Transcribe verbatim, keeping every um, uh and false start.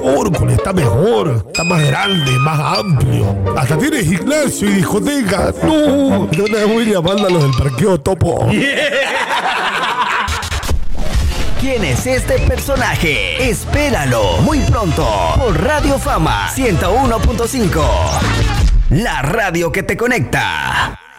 mejor, cole, está mejor. Está más grande, más amplio. Hasta tiene gimnasio y discoteca. No, no me voy llamando a los del parqueo Topo. ¿Quién es este personaje? Espéralo muy pronto por Radio Fama ciento uno punto cinco. La radio que te conecta.